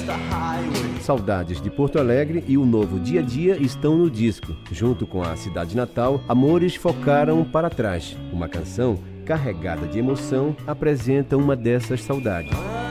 Saudades de Porto Alegre e o novo Dia a Dia estão no disco. Junto com a cidade natal, Amores focaram para trás. Uma canção carregada de emoção apresenta uma dessas saudades.